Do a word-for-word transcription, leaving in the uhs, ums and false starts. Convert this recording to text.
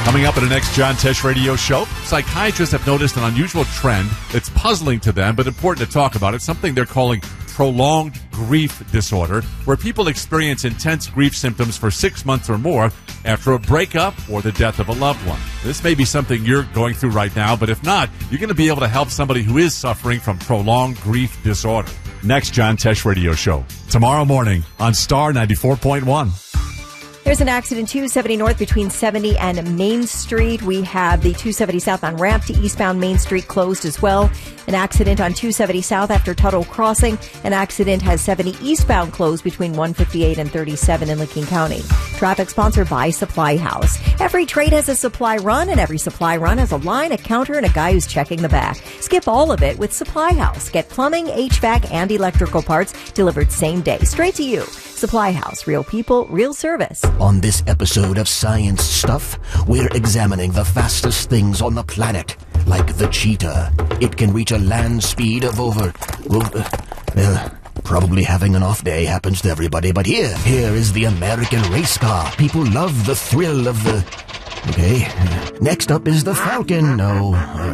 Coming up in the next John Tesh radio show, psychiatrists have noticed an unusual trend that's puzzling to them but important to talk about. It's something they're calling prolonged grief disorder, where people experience intense grief symptoms for six months or more after a breakup or the death of a loved one. This may be something you're going through right now, but if not, you're going to be able to help somebody who is suffering from prolonged grief disorder. Next John Tesh radio show, tomorrow morning on Star ninety-four point one. There's an accident two seventy north between seventy and Main Street. We have the two seventy southbound ramp to eastbound Main Street closed as well. An accident on two seventy south after Tuttle Crossing. An accident has seventy eastbound closed between one fifty-eight and thirty-seven in Licking County. Traffic sponsored by Supply House. Every trade has a supply run, and every supply run has a line, a counter, and a guy who's checking the back. Skip all of it with Supply House. Get plumbing, H V A C, and electrical parts delivered same day, straight to you. Supply House. Real people, real service. On this episode of Science Stuff, we're examining the fastest things on the planet, like the cheetah. It can reach a land speed of over... Well, uh, well, probably having an off day happens to everybody, but here, here is the American race car. People love the thrill of the... Okay, next up is the Falcon. No...